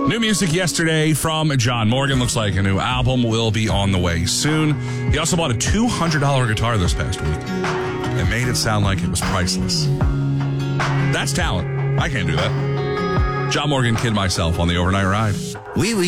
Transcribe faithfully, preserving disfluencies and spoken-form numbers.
New music yesterday from John Morgan. Looks like a new album will be on the way soon. He also bought a two hundred dollars guitar this past week and made it sound like it was priceless. That's talent. I can't do that. John Morgan, Kid Myself on the Overnight Ride. Wee wee.